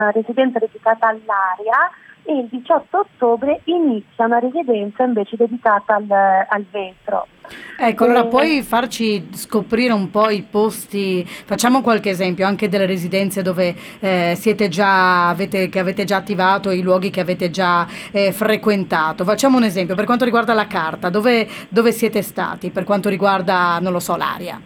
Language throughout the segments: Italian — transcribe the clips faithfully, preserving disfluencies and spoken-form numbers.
residenza dedicata all'aria, e il diciotto ottobre inizia una residenza invece dedicata al, al vetro. Ecco, allora puoi farci scoprire un po' i posti, facciamo qualche esempio anche delle residenze dove eh, siete già, avete, che avete già attivato, i luoghi che avete già eh, frequentato. Facciamo un esempio per quanto riguarda la carta, dove, dove siete stati, per quanto riguarda, non lo so, l'aria.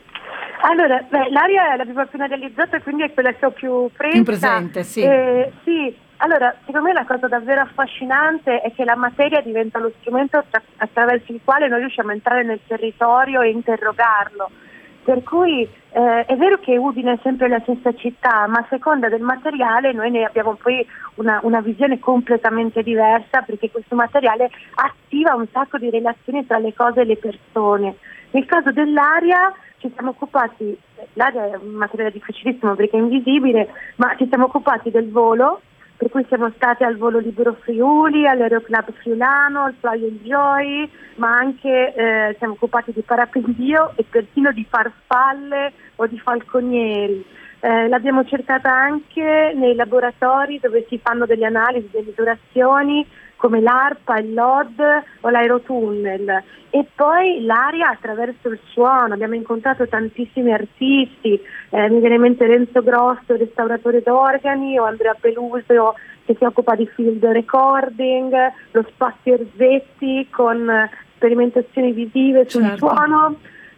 Allora, beh, l'aria l'abbiamo appena realizzata, quindi è quella che ho più fresca. Più presente, sì. Eh, sì, allora, secondo me la cosa davvero affascinante è che la materia diventa lo strumento tra- attraverso il quale noi riusciamo a entrare nel territorio e interrogarlo. Per cui eh, è vero che Udine è sempre la stessa città, ma a seconda del materiale noi ne abbiamo poi una, una visione completamente diversa, perché questo materiale attiva un sacco di relazioni tra le cose e le persone. Nel caso dell'aria ci siamo occupati, l'aria è un materiale difficilissimo perché è invisibile, ma ci siamo occupati del volo, per cui siamo stati al Volo Libero Friuli, all'Aeroclub Friulano, al Fly and Joy, ma anche eh, siamo occupati di parapendio e persino di farfalle o di falconieri. Eh, l'abbiamo cercata anche nei laboratori dove si fanno delle analisi, delle misurazioni, come l'ARPA, il L O D o l'aerotunnel, e poi l'aria attraverso il suono. Abbiamo incontrato tantissimi artisti, eh, mi viene in mente Renzo Grosso, restauratore d'organi, o Andrea Peluso che si occupa di field recording, lo Spazio Erzetti con eh, sperimentazioni visive sul Certo. suono,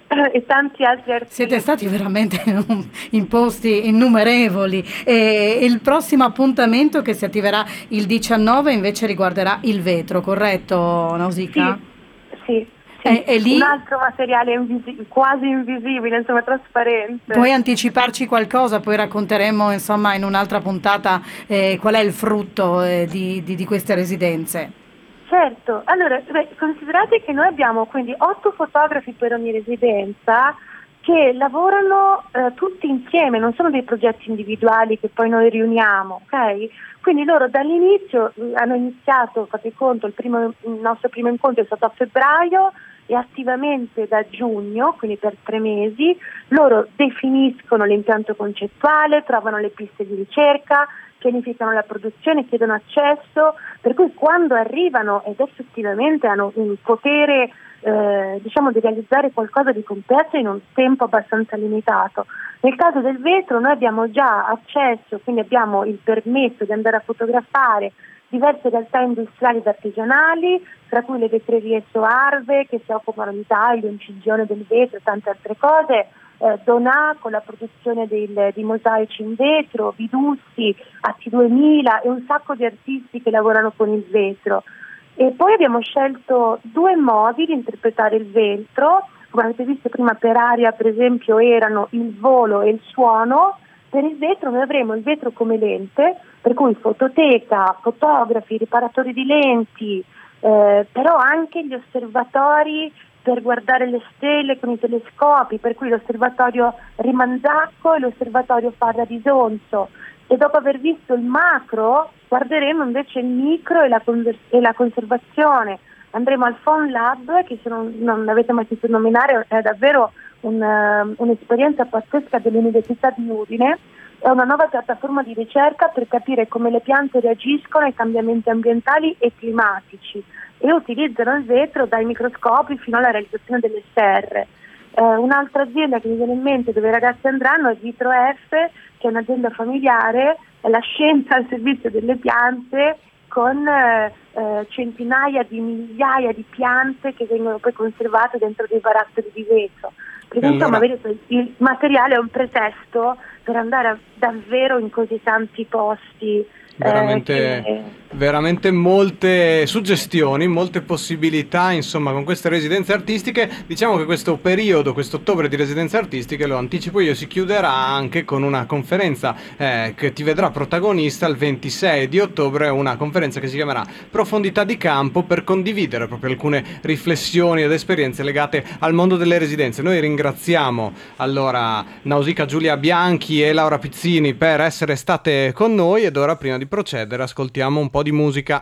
e tanti altri artisti. Siete stati veramente in posti innumerevoli, e il prossimo appuntamento che si attiverà il diciannove invece riguarderà il vetro, corretto Nausicaa? Sì, sì, sì. E, e lì un altro materiale invisi- quasi invisibile, insomma trasparente. puoi anticiparci qualcosa, poi racconteremo insomma in un'altra puntata eh, qual è il frutto eh, di, di, di queste residenze. Certo, allora beh, considerate che noi abbiamo quindi otto fotografi per ogni residenza che lavorano eh, tutti insieme, non sono dei progetti individuali che poi noi riuniamo, ok? Quindi loro dall'inizio eh, hanno iniziato, fate conto, il, primo, il nostro primo incontro è stato a febbraio, e attivamente da giugno, quindi per tre mesi, loro definiscono l'impianto concettuale, trovano le piste di ricerca, pianificano la produzione, chiedono accesso, per cui quando arrivano ed effettivamente hanno un potere eh, diciamo di realizzare qualcosa di complesso in un tempo abbastanza limitato. Nel caso del vetro noi abbiamo già accesso, quindi abbiamo il permesso di andare a fotografare diverse realtà industriali ed artigianali, tra cui le vetrerie Soarve che si occupano di taglio, incisione del vetro e tante altre cose, eh, Donà con la produzione del, di mosaici in vetro, Vidussi, A T duemila e un sacco di artisti che lavorano con il vetro. E poi abbiamo scelto due modi di interpretare il vetro, come avete visto prima per aria per esempio erano il volo e il suono. Per il vetro noi avremo il vetro come lente, per cui fototeca, fotografi, riparatori di lenti, eh, però anche gli osservatori per guardare le stelle con i telescopi, per cui l'osservatorio Rimanzacco e l'osservatorio Farra di Sonzo. E dopo aver visto il macro guarderemo invece il micro e la, conver- e la conservazione. Andremo al Phone Lab, che se non, non l'avete mai sentito nominare è davvero un, uh, un'esperienza pazzesca dell'Università di Udine. È una nuova piattaforma di ricerca per capire come le piante reagiscono ai cambiamenti ambientali e climatici e utilizzano il vetro dai microscopi fino alla realizzazione delle serre. Eh, un'altra azienda che mi viene in mente dove i ragazzi andranno è Vitro F, che è un'azienda familiare, è la scienza al servizio delle piante, con eh, eh, centinaia di migliaia di piante che vengono poi conservate dentro dei barattoli di vetro. Perché allora... insomma, vedete, il materiale è un pretesto per andare a, davvero in così tanti posti. Veramente, eh, che... veramente molte suggestioni, molte possibilità, insomma, con queste residenze artistiche. Diciamo che questo periodo, questo ottobre di residenze artistiche, lo anticipo io, si chiuderà anche con una conferenza eh, che ti vedrà protagonista il ventisei di ottobre, una conferenza che si chiamerà Profondità di campo, per condividere proprio alcune riflessioni ed esperienze legate al mondo delle residenze. Noi ringraziamo allora Nausicaa Giulia Bianchi e Laura Pizzini per essere state con noi, ed ora, prima di procedere, ascoltiamo un po' di musica.